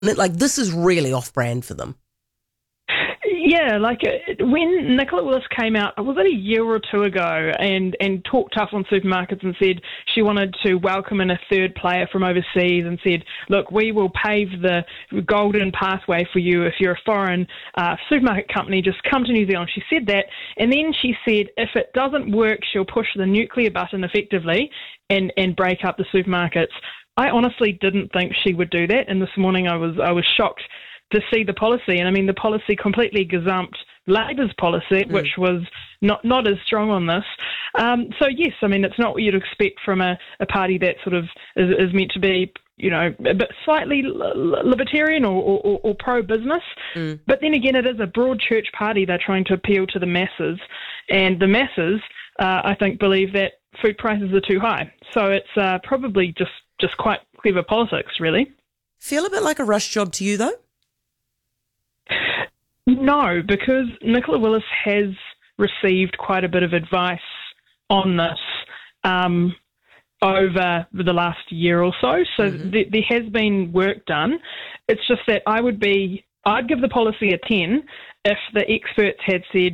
Like, this is really off-brand for them. Yeah, when Nicola Willis came out, was it a year or two ago, and talked tough on supermarkets and said she wanted to welcome in a third player from overseas and said, look, we will pave the golden pathway for you if you're a foreign supermarket company, just come to New Zealand. She said that, and then she said if it doesn't work, she'll push the nuclear button effectively and break up the supermarkets. I honestly didn't think she would do that, and this morning I was shocked to see the policy. And I mean, the policy completely gazumped Labor's policy, which was not as strong on this. So yes, I mean, it's not what you'd expect from a party that sort of is meant to be, a bit slightly libertarian or pro-business. But then again, it is a broad church party. They're trying to appeal to the masses. And the masses, I think, believe that food prices are too high. So it's probably just quite clever politics, really. Feel a bit like a rush job to you, though? No, because Nicola Willis has received quite a bit of advice on this over the last year or so. So there has been work done. It's just that I'd give the policy a 10 if the experts had said,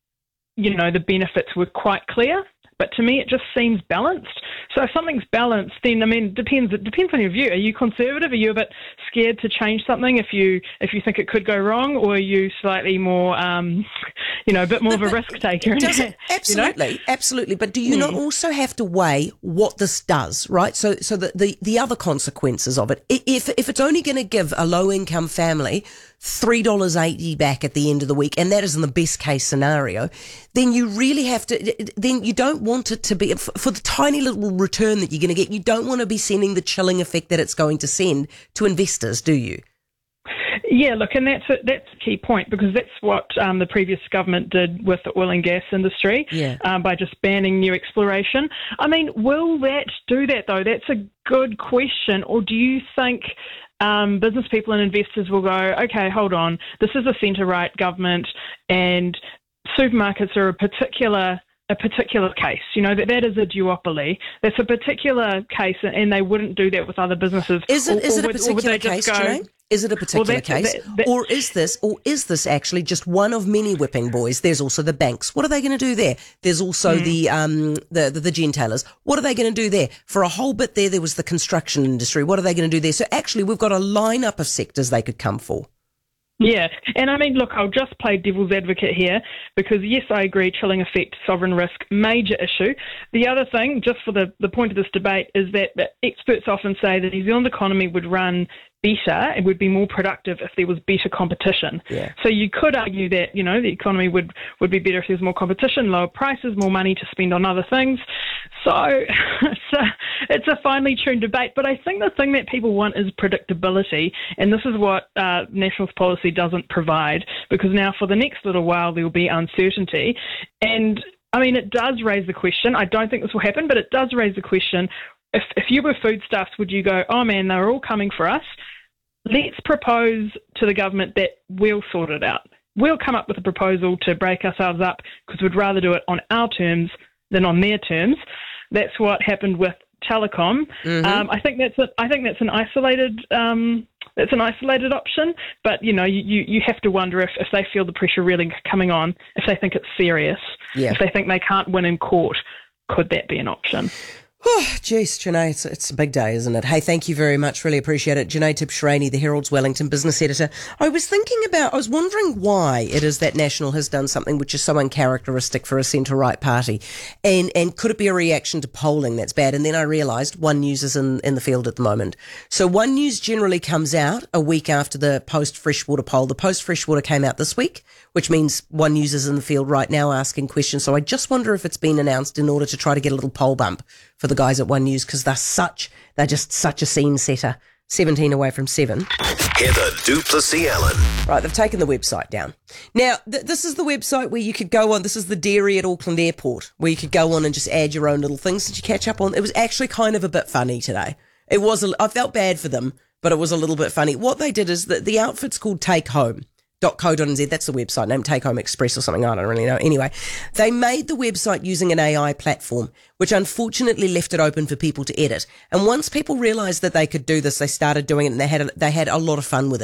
the benefits were quite clear. But to me, it just seems balanced. So if something's balanced, then it depends on your view. Are you conservative? Are you a bit scared to change something if you think it could go wrong, or are you slightly more, a bit more of a risk taker? Absolutely, absolutely. But do you not also have to weigh what this does, right? So the other consequences of it. If it's only going to give a low income family $3.80 back at the end of the week, and that is in the best case scenario, then you really have to, then you don't want it to be, for the tiny little return that you're going to get, you don't want to be sending the chilling effect that it's going to send to investors, do you? Yeah, look, and that's a key point, because that's what the previous government did with the oil and gas industry by just banning new exploration. I mean, will that do that, though? That's a good question. Or do you think business people and investors will go, okay, hold on, this is a centre-right government and supermarkets are a particular case, that is a duopoly. That's a particular case, and they wouldn't do that with other businesses. Is it a particular case, Janae? Is it a particular case? Or is this actually just one of many whipping boys? There's also the banks. What are they going to do there? There's also the gentailers. What are they going to do there? For a whole bit there was the construction industry. What are they going to do there? So actually, we've got a lineup of sectors they could come for. Yeah, and I mean, look, I'll just play devil's advocate here, because yes, I agree, chilling effect, sovereign risk, major issue. The other thing, just for the point of this debate, is that experts often say the New Zealand economy would run better and would be more productive if there was better competition. Yeah. So you could argue that, the economy would be better if there was more competition, lower prices, more money to spend on other things. So it's a finely tuned debate. But I think the thing that people want is predictability. And this is what Nationals policy doesn't provide, because now for the next little while there will be uncertainty. And I mean, it does raise the question. I don't think this will happen, but it does raise the question. If you were foodstuffs, would you go, oh man, they're all coming for us? Let's propose to the government that we'll sort it out. We'll come up with a proposal to break ourselves up, because we'd rather do it on our terms than on their terms. That's what happened with telecom. I think that's an isolated option. But you have to wonder if they feel the pressure really coming on, if they think it's serious, if they think they can't win in court, could that be an option? Oh, geez, Janae, it's a big day, isn't it? Hey, thank you very much. Really appreciate it. Janae Tibshirani, the Herald's Wellington business editor. I was wondering why it is that National has done something which is so uncharacteristic for a centre-right party. And could it be a reaction to polling that's bad? And then I realised One News is in the field at the moment. So One News generally comes out a week after the post-Freshwater poll. The post-Freshwater came out this week, which means One News is in the field right now asking questions. So I just wonder if it's been announced in order to try to get a little poll bump for the guys at One News, because they're just such a scene setter. 17 away from 7. Heather du Plessis-Allen. Right, they've taken the website down. Now, this is the website where you could go on. This is the dairy at Auckland Airport, where you could go on and just add your own little things that you catch up on. It was actually kind of a bit funny today. I felt bad for them, but it was a little bit funny. What they did is that the outfit's called Take Home. .co.nz, that's the website name, Take Home Express or something, I don't really know. Anyway, they made the website using an AI platform, which unfortunately left it open for people to edit. And once people realised that they could do this, they started doing it, and they had a lot of fun with it.